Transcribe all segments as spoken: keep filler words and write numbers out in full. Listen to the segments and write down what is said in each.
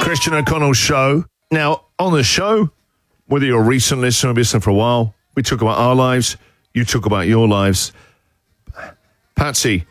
Christian O'Connell Show. Now, on the show, whether you're a recent listener or listener for a while, we talk about our lives, you talk about your lives. Patsy,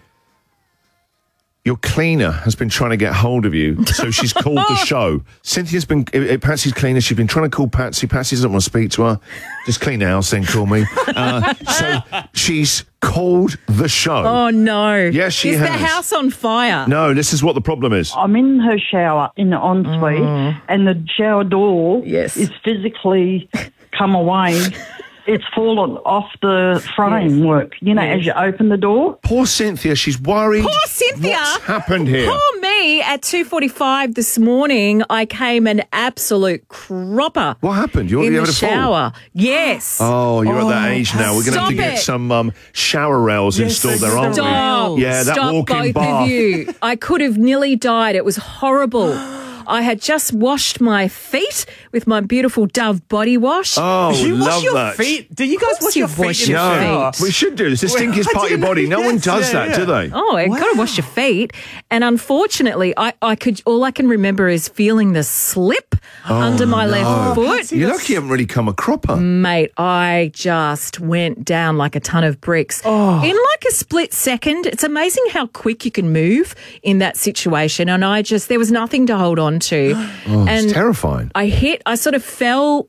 your cleaner has been trying to get hold of you, so she's called the show. Cynthia's been, uh, Patsy's cleaner, she's been trying to call Patsy. Patsy doesn't want to speak to her. Just clean the house, then call me. Uh, so she's called the show. Oh, no. Yes, she is has. Is the house on fire? No, this is what the problem is. I'm in her shower in the ensuite, Mm. and the shower door Yes. is physically come away. It's fallen off the framework, you know, Yes. as you open the door. Poor Cynthia, she's worried. Poor Cynthia. What's happened here? Poor me. At two forty-five this morning, I came an absolute cropper. What happened? You, in you the had a fall? shower. Yes. Oh, you're at that age now. We're going to have to Stop get it. some um, shower rails installed there, aren't Stop. we? Yeah, that Stop, walk-in both bath. of you. I could have nearly died. It was horrible. I had just washed my feet with my beautiful Dove body wash. Oh, you love wash your that. feet? Do you guys wash you your feet wash in the your shower? feet. We should do this. It's the Well, stinkiest I part of your didn't body. know. No one Yes, does yeah, that, yeah. do they? Oh, I got to wash your feet. And unfortunately, I, I could all I can remember is feeling the slip under my left foot. You're lucky you haven't really come a cropper. Mate, I just went down like a ton of bricks. Oh. In like a split second. It's amazing how quick you can move in that situation. And I just, there was nothing to hold on to. Oh, and it's terrifying. I hit, I sort of fell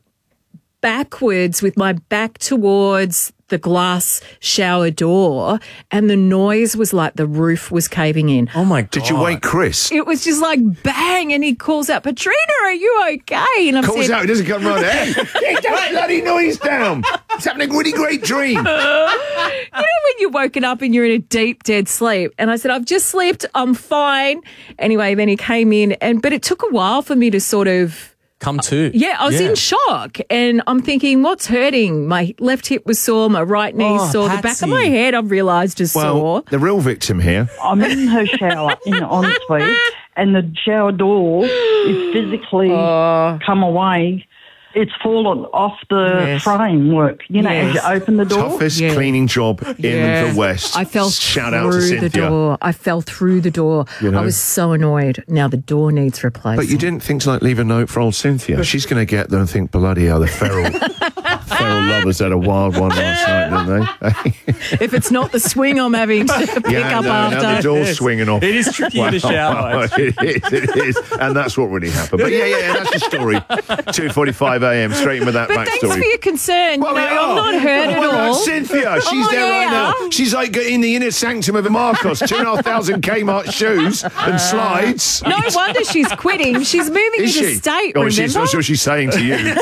backwards with my back towards the glass shower door, and the noise was like the roof was caving in. Oh, my God. Did you wake Chris? It was just like bang, and he calls out, "Patrina, are you okay?" And I'm Calls saying, out, he doesn't come right there. Get that bloody noise down. He's having a really great dream. you know when you're woken up and you're in a deep, dead sleep? And I said, "I've just slept, I'm fine." Anyway, then he came in, and but it took a while for me to sort of, Come to. yeah, I was Yeah. in shock. And I'm thinking, what's hurting? My left hip was sore, my right knee Oh, sore, the back Patsy. of my head I've realised is Well, sore. the real victim here. I'm in her shower in the ensuite, and the shower door is physically Oh. come away. It's fallen off the Yes. framework, you know, Yes. as you open the door. Toughest Yeah. cleaning job in Yeah. the West. I fell Shout out to through Cynthia. the door. I fell through the door. You know? I was so annoyed. Now the door needs replacing. But you didn't think to like leave a note for old Cynthia. She's going to get there and think, bloody hell, the feral, feral lovers had a wild one last night, didn't they? If it's not the swing I'm having to pick yeah, up no, after. now the door's swinging off. It is tricky in the shower. it is, it is. And that's what really happened. But yeah, yeah, yeah, that's the story. two forty-five a.m. straight in with that But backstory. thanks for your concern. Well, no, we I'm are. not hurt What at about all. Cynthia, she's my there right ear. now. She's like in the inner sanctum of a Marcos, two and a half thousand Kmart shoes and slides. No wonder she's quitting. She's moving Is she? interstate, Oh, remember? she's, that's what she's saying to you.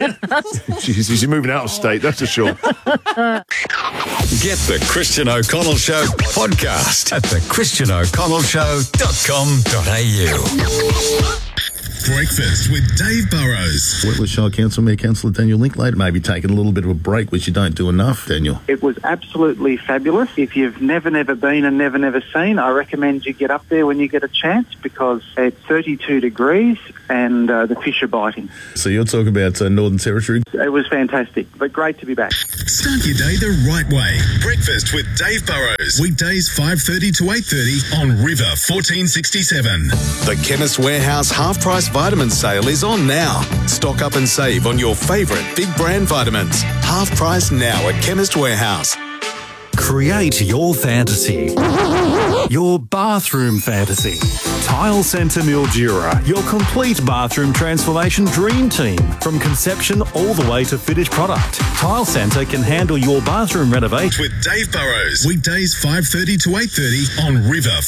she's, she's moving out of state, that's for sure. Get the Christian O'Connell Show podcast at the christian o'connell show dot com dot a u. Breakfast with Dave Burrows. Wentworth Shire Council Mayor Councillor Daniel Linklater maybe taking a little bit of a break, which you don't do enough, Daniel. It was absolutely fabulous. If you've never, never been and never, never seen, I recommend you get up there when you get a chance because it's thirty-two degrees and uh, the fish are biting. So you're talking about uh, Northern Territory. It was fantastic, but great to be back. Start your day the right way. Breakfast with Dave Burrows. Weekdays five thirty to eight thirty on River fourteen sixty-seven. The Chemist Warehouse half-price vitamin sale is on now. Stock up and save on your favourite big brand vitamins. Half price now at Chemist Warehouse. Create your fantasy. Your bathroom fantasy. Tile Centre Mildura, your complete bathroom transformation dream team. From conception all the way to finished product. Tile Centre can handle your bathroom renovation. With Dave Burrows. Weekdays five thirty to eight thirty on River